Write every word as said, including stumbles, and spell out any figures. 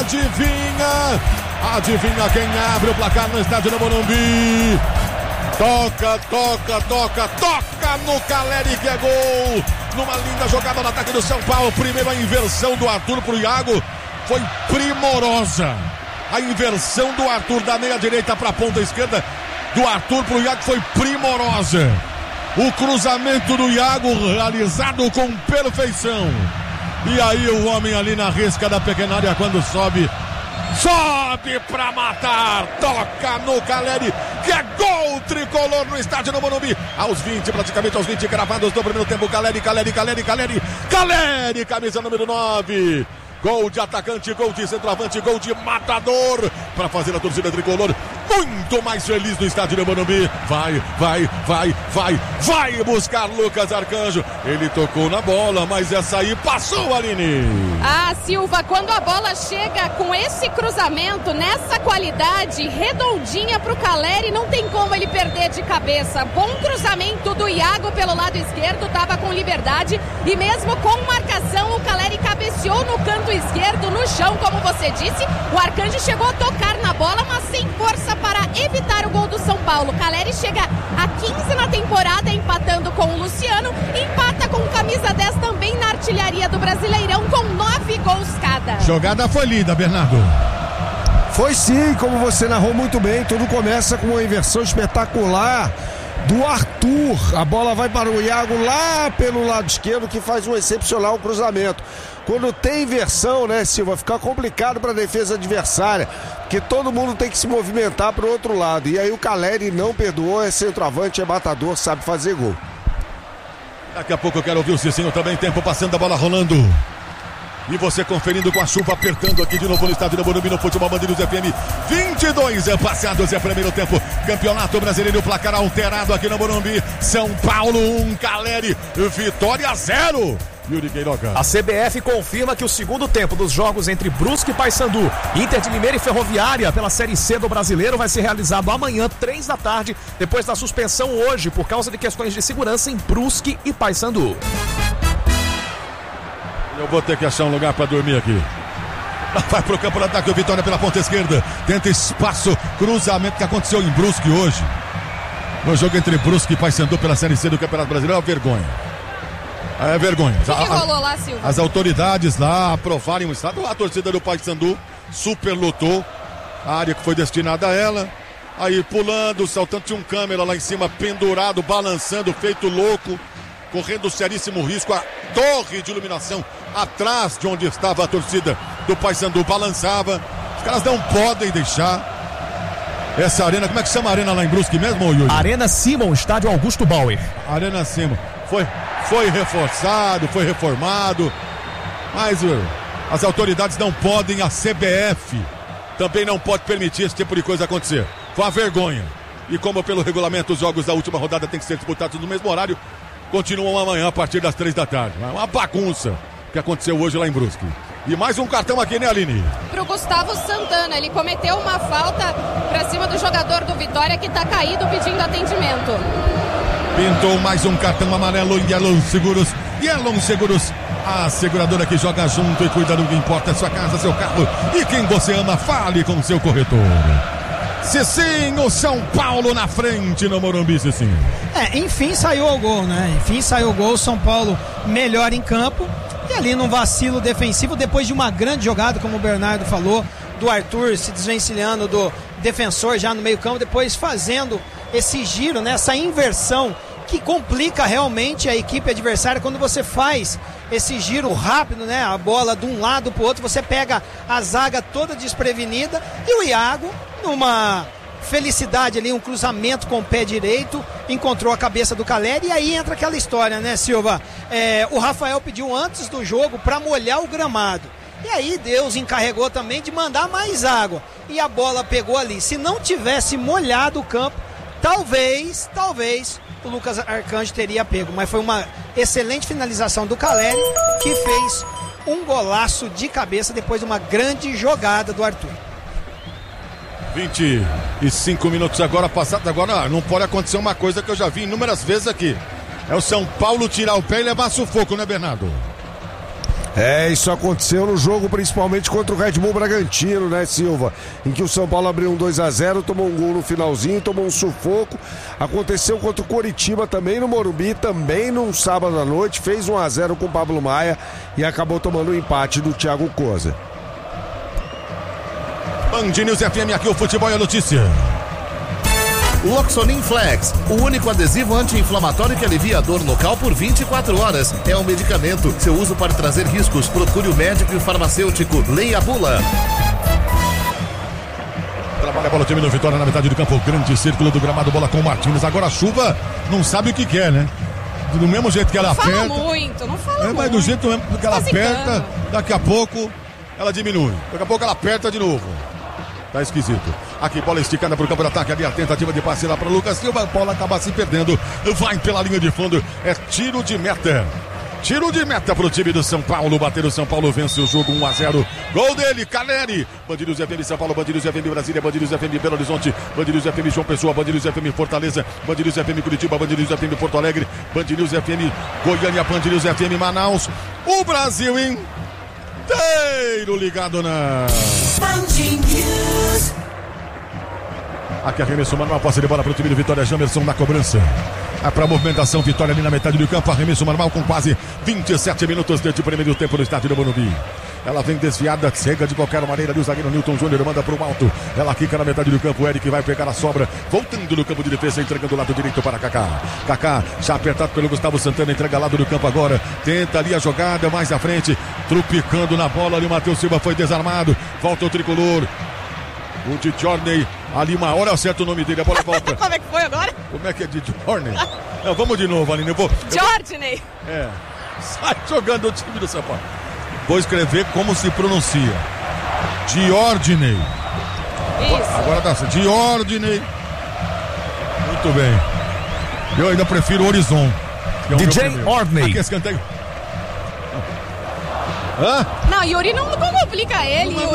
adivinha, adivinha quem abre o placar no estádio do Morumbi. Toca, toca, toca, toca no Caleri, que é gol. Numa linda jogada no ataque do São Paulo. Primeiro a inversão do Arthur pro Iago foi primorosa. A inversão do Arthur da meia direita para a ponta esquerda, do Arthur pro Iago, foi primorosa. O cruzamento do Iago realizado com perfeição. E aí o homem ali na risca da pequena área, quando sobe, sobe pra matar, toca no Caleri, que é gol tricolor no estádio do Morumbi. Aos vinte, praticamente aos vinte gravados do primeiro tempo, Caleri, Caleri, Caleri, Caleri, Caleri, camisa número nove. Gol de atacante, gol de centroavante, gol de matador, para fazer a torcida tricolor muito mais feliz no estádio do Morumbi. Vai, vai, vai, vai, vai buscar Lucas Arcanjo. Ele tocou na bola, mas essa aí passou, Aline. Ah, Silva, quando a bola chega com esse cruzamento, nessa qualidade, redondinha pro Caleri, não tem como ele perder de cabeça. Bom cruzamento do Iago pelo lado esquerdo, tava com liberdade e mesmo com marcação, o Caleri cabeceou no canto esquerdo, no chão, como você disse. O Arcanjo chegou a tocar na bola, mas sem força para evitar o gol do São Paulo. Caleri chega a quinze na temporada, empatando com o Luciano, empata com camisa dez também na artilharia do Brasileirão, com nove gols cada. Jogada foi linda, Bernardo. Foi sim, como você narrou muito bem. Tudo começa com uma inversão espetacular do Arthur. A bola vai para o Iago lá pelo lado esquerdo, que faz um excepcional cruzamento. Quando tem inversão, né, Silva, fica complicado para a defesa adversária, porque todo mundo tem que se movimentar para o outro lado. E aí o Caleri não perdoou, é centroavante, é matador, sabe fazer gol. Daqui a pouco eu quero ouvir o Cicinho também. Tempo passando, a bola rolando. E você conferindo com a chuva apertando aqui de novo no estádio do Morumbi, no Futebol Bandeiros F M. vinte e dois é passados, é primeiro tempo. Campeonato Brasileiro, placar alterado aqui no Morumbi. São Paulo um, Caleri, Vitória zero. Yuri Queiroga. A C B F confirma que o segundo tempo dos jogos entre Brusque e Paysandu, Inter de Limeira e Ferroviária pela Série C do Brasileiro vai ser realizado amanhã, três da tarde, depois da suspensão hoje por causa de questões de segurança em Brusque e Paysandu. Eu vou ter que achar um lugar para dormir aqui. Vai pro campo de ataque, o Vitória pela ponta esquerda. Tenta espaço, cruzamento que aconteceu em Brusque hoje. No jogo entre Brusque e Paysandu pela Série C do Campeonato Brasileiro, é uma vergonha. É vergonha. O que, que rolou lá, Silva? As autoridades lá aprovarem o estado. A torcida do Paysandu superlotou a área que foi destinada a ela. Aí pulando, saltando, tinha um câmera lá em cima pendurado, balançando, feito louco, correndo seríssimo risco. A torre de iluminação atrás de onde estava a torcida do Paysandu balançava. Os caras não podem deixar essa arena. Como é que chama a arena lá em Brusque mesmo, Yuri? Arena Simon, estádio Augusto Bauer. Arena Simon. Foi, foi reforçado, foi reformado. Mas uh, as autoridades não podem, a C B F também não pode permitir esse tipo de coisa acontecer. Foi uma vergonha. E como pelo regulamento os jogos da última rodada têm que ser disputados no mesmo horário, continuam amanhã a partir das três da tarde. É uma bagunça que aconteceu hoje lá em Brusque. E mais um cartão aqui, né, Aline? Pro Gustavo Santana, ele cometeu uma falta pra cima do jogador do Vitória que tá caído pedindo atendimento. Pintou mais um cartão amarelo em Yellow Seguros. Yellow Seguros, a seguradora que joga junto e cuida do que importa, sua casa, seu carro. E quem você ama, fale com seu corretor. Cicinho, São Paulo na frente no Morumbi, Cicinho. É, enfim saiu o gol, né? Enfim saiu o gol, São Paulo melhor em campo. E ali num vacilo defensivo, depois de uma grande jogada, como o Bernardo falou, do Arthur se desvencilhando do defensor já no meio campo, depois fazendo esse giro, né? Essa inversão que complica realmente a equipe adversária quando você faz esse giro rápido, né? A bola de um lado pro outro, você pega a zaga toda desprevenida e o Iago, numa felicidade ali, um cruzamento com o pé direito, encontrou a cabeça do Caleri. E aí entra aquela história, né, Silva? É, o Rafael pediu antes do jogo para molhar o gramado. E aí Deus encarregou também de mandar mais água. E a bola pegou ali. Se não tivesse molhado o campo, talvez, talvez o Lucas Arcanjo teria pego. Mas foi uma excelente finalização do Caleri, que fez um golaço de cabeça depois de uma grande jogada do Arthur. vinte e cinco minutos agora passados. Agora não pode acontecer uma coisa que eu já vi inúmeras vezes aqui. É o São Paulo tirar o pé e levar sufoco, né, Bernardo? É, isso aconteceu no jogo, principalmente contra o Red Bull Bragantino, né, Silva? Em que o São Paulo abriu um dois a zero, tomou um gol no finalzinho, tomou um sufoco. Aconteceu contra o Coritiba também no Morumbi, também num sábado à noite, fez um a zero com o Pablo Maia e acabou tomando o empate do Thiago Koza. Band News F M, aqui o futebol e a notícia. Loxonin Flex, o único adesivo anti-inflamatório que alivia a dor local por vinte e quatro horas. É um medicamento. Seu uso pode trazer riscos. Procure o médico e o farmacêutico. Leia a bula. Trabalha a bola, time no Vitória na metade do campo. Grande círculo do gramado, bola com o Martins. Agora a chuva não sabe o que quer, né? Do mesmo jeito que ela não aperta. Não fala muito, não fala é, muito. Mas do jeito mesmo que ela Tá aperta, zicando. daqui a pouco ela diminui. Daqui a pouco ela aperta de novo. Tá esquisito. Aqui, bola esticada pro campo de ataque. Ali a tentativa de passe lá para Lucas Silva. A bola acaba se perdendo. Vai pela linha de fundo. É tiro de meta. Tiro de meta pro time do São Paulo. Bater o São Paulo, vence o jogo um a zero. Gol dele, Caleri. Bandidos F M São Paulo, Bandidos F M Brasília, Bandidos F M Belo Horizonte, Bandidos F M João Pessoa, Bandidos F M Fortaleza, Bandidos F M Curitiba, Bandidos F M Porto Alegre, Bandidos F M Goiânia, Bandidos F M Manaus. O Brasil inteiro ligado na Aqui arremesso manual, posse de bola para o time do Vitória. Jamerson na cobrança. É para a movimentação, Vitória ali na metade do campo. Arremesso manual com quase vinte e sete minutos de primeiro tempo no estádio do Morumbi. Ela vem desviada, chega de qualquer maneira ali o zagueiro Newton Júnior, manda para o alto. Ela quica na metade do campo, o Eric vai pegar a sobra, voltando no campo de defesa, entregando o lado direito para Kaká. Kaká, já apertado pelo Gustavo Santana, entrega lado do campo agora, tenta ali a jogada, mais à frente, trupicando na bola ali o Matheus Silva, foi desarmado, volta o tricolor. O de Jorney, ali uma hora acerta o nome dele, a bola volta. Como é que foi agora? Como é que é de Jorney? Não, vamos de novo, Aline, eu vou... eu vou- Jorney. É, sai jogando o time do São Paulo. Vou escrever como se pronuncia. Diordney. Isso. Agora tá certo. Diordney. Muito bem. Eu ainda prefiro Horizon. que é o D meu J primeiro. Ordney. Aqui, escanteio. Hã? Não, Yuri não complica ele.